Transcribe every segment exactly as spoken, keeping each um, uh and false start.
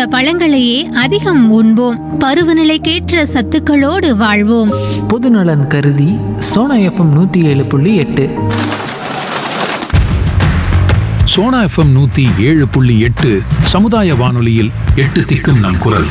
பழங்களையே அதிகம் உண்போம். பருவநிலைக்கேற்ற சத்துக்களோடு வாழ்வோம். பொதுநலன் கருதி சோனா எஃப்எம் நூற்றி ஏழு புள்ளி எட்டு. சோனா எஃப்எம் நூத்தி ஏழு புள்ளி எட்டு சமுதாய வானொலியில் எட்டு திக்கும் நம் குரல்.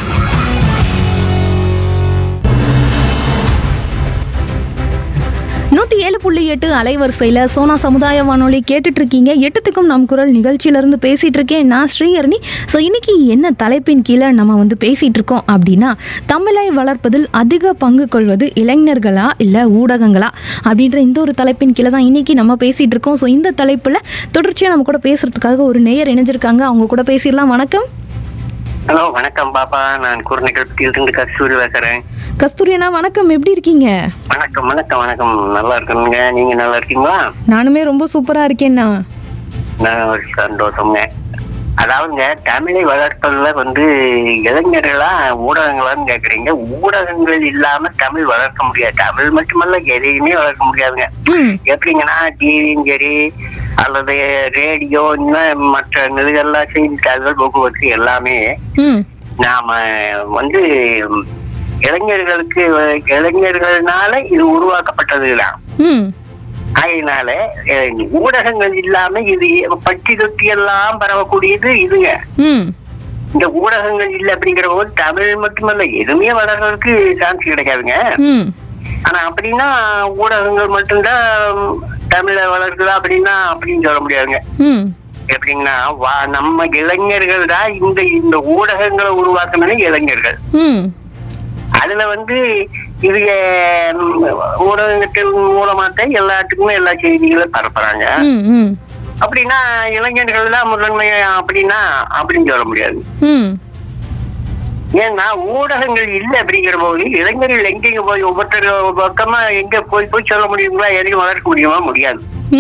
நூற்றி ஏழு புள்ளி எட்டு அலைவரிசையில் சோனா சமுதாய வானொலி கேட்டுட்டு இருக்கீங்க. எட்டுத்துக்கும் நம் குரல் நிகழ்ச்சியிலேருந்து பேசிகிட்டு இருக்கேன் நான் ஸ்ரீஹரணி. ஸோ இன்னைக்கு என்ன தலைப்பின் கீழே நம்ம வந்து பேசிகிட்டு இருக்கோம் அப்படின்னா, தமிழை வளர்ப்பதில் அதிக பங்கு கொள்வது இளைஞர்களா இல்லை ஊடகங்களா அப்படின்ற இந்த ஒரு தலைப்பின் கீழே தான் இன்னைக்கு நம்ம பேசிகிட்டு இருக்கோம். ஸோ இந்த தலைப்பில் தொடர்ச்சியாக நம்ம கூட பேசுறதுக்காக ஒரு நேயர் இணைஞ்சிருக்காங்க. அவங்க கூட பேசிடலாம். வணக்கம். ஹலோ, வணக்கம் பாப்பா. நான் குறுநிகழ்ச்சியிலிருந்து கஸ்தூரி பேசுறேன். கஸ்தூரி அண்ணா வணக்கம், எப்படி இருக்கீங்க? வணக்கம் வணக்கம் வணக்கம். நல்லா இருக்கணுங்க. நீங்க நல்லா இருக்கீங்களா? நானுமே ரொம்ப சூப்பரா இருக்கேன்னா. நான் ஒரு சந்தோஷங்க. அதாவதுங்க, தமிழை வளர்ப்பதுல வந்து இளைஞர்களா ஊடகங்களான்னு கேக்குறீங்க. ஊடகங்கள் இல்லாம தமிழ் வளர்க்க முடியாது. தமிழ் மட்டுமல்ல, எதையுமே வளர்க்க முடியாதுங்க. எப்படிங்கன்னா, டிவியும் சரி அல்லது ரேடியோ, இன்னும் மற்ற நிலைகள்லாம் செய்தித்தாள்கள், போக்குவரத்து எல்லாமே நாம வந்து இளைஞர்களுக்கு இளைஞர்கள்னால இது உருவாக்கப்பட்டதுதான். அதனால ஊடகங்கள் இல்லாம இது பட்டி தொட்டி எல்லாம் பரவக்கூடியது இதுங்க. இந்த ஊடகங்கள் இல்ல அப்படிங்கிற போது தமிழ் மட்டுமல்ல, எதுவுமே வளர்றதுக்கு சான்ஸ் கிடைக்காதுங்க. ஆனா அப்படின்னா ஊடகங்கள் மட்டும்தான் தமிழை வளர்க்குதா அப்படின்னா அப்படின்னு சொல்ல முடியாதுங்க. எப்படின்னா, நம்ம இளைஞர்கள் தான் இந்த இந்த ஊடகங்களை உருவாக்கணும். இளைஞர்கள் அதுல வந்து இது ஊடகத்தின் மூலமாத்தான் எல்லாத்துக்குமே எல்லா செய்திகளும் பரப்புறாங்க. அப்படின்னா இளைஞர்கள் தான் முதன்மை அப்படின்னா அப்படின்னு சொல்ல முடியாது. ஏன்னா ஊடகங்கள் இல்லை அப்படிங்கிற போது இளைஞர்கள் எங்கெங்க போய் ஒவ்வொருத்தர் பக்கமா எங்க போய் போய் சொல்ல முடியுங்களா? எதையும் வளர்க்க முடியுமா? முடியாது.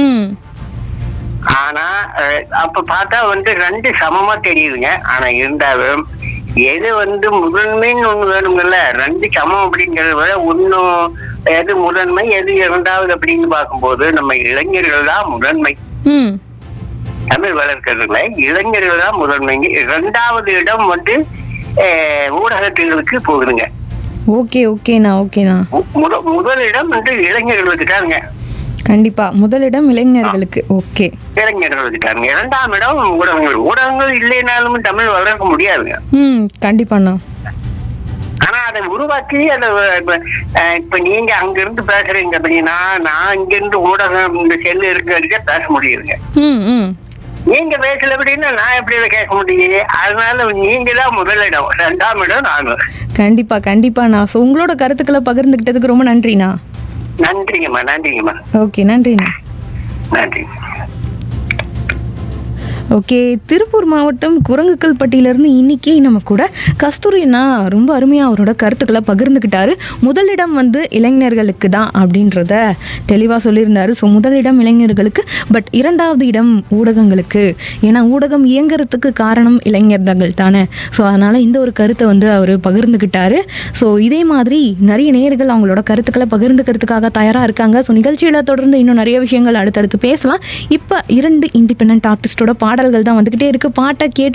ஆனா அப்ப பார்த்தா வந்து ரெண்டு சமமா தெரியுதுங்க. ஆனா இருந்தாலும் எது வந்து முதன்மைன்னு ஒண்ணு வேணுங்கல்ல. ரெண்டு சமம் அப்படிங்கறத விட ஒன்னும் எது முதன்மை எது இரண்டாவது அப்படின்னு பார்க்கும்போது நம்ம இளைஞர்கள் தான் முதன்மை. தமிழ் வளர்க்கறதுல இளைஞர்கள் தான் முதன்மைங்க. இரண்டாவது இடம் வந்து ஊடகங்களுக்கு போகுதுங்க. ஓகே ஓகேண்ணா ஓகேண்ணா. முதலிடம் வந்து இளைஞர்களுக்கு தாங்க. கண்டிப்பா முதலிடம் இளைஞர்களுக்கு. ஓகே, இளைஞர்களுக்கு தாங்க. இரண்டாம் இடம் ஊடகங்கள். ஊடகங்கள் இல்லைனாலும் தமிழ் வளர்க்க முடியாதுங்க. ம் கண்டிப்பாண்ணா. ஆனா அதை உருவாக்கி அதை இப்ப நீங்க அங்க இருந்து பேசுறீங்க அப்படின்னா, நான் இங்க இருந்து ஊடகம் இந்த செல்லு இருக்க பேச முடியுதுங்க. நீங்க பேசல அப்படின்னா நான் எப்படி கேட்க முடியுது? அதனால நீங்க தான் முதலிடம், ரெண்டாம் இடம் நானு. கண்டிப்பா கண்டிப்பாண்ணா. ஸோ உங்களோட கருத்துக்களை பகிர்ந்துக்கிட்டதுக்கு ரொம்ப நன்றிண்ணா. நன்றிங்கம்மா. நன்றிங்கம்மா. ஓகே, நன்றிண்ணா. நன்றி. ஓகே, திருப்பூர் மாவட்டம் குரங்குக்கல்பட்டியிலேருந்து இன்னைக்கு நம்ம கூட கஸ்தூரினா ரொம்ப அருமையாக அவரோட கருத்துக்களை பகிர்ந்துக்கிட்டாரு. முதலிடம் வந்து இளைஞர்களுக்கு தான் அப்படின்றத தெளிவாக சொல்லியிருந்தாரு. ஸோ முதலிடம் இளைஞர்களுக்கு, பட் இரண்டாவது இடம் ஊடகங்களுக்கு. ஏன்னா ஊடகம் இயங்குறதுக்கு காரணம் இளைஞர்கள் தானே. ஸோ அதனால் இந்த ஒரு கருத்தை வந்து அவர் பகிர்ந்துக்கிட்டாரு. ஸோ இதே மாதிரி நிறைய நேயர்கள் அவங்களோட கருத்துக்களை பகிர்ந்துக்கிறதுக்காக தயாராக இருக்காங்க. ஸோ நிகழ்ச்சியில் தொடர்ந்து இன்னும் நிறைய விஷயங்கள் அடுத்தடுத்து பேசலாம். இப்போ இரண்டு இண்டிபெண்டன்ட் ஆர்டிஸ்டோட பாடல்கள் தான் வந்துக்கிட்டே இருக்குது. பாட்டை கேட்டு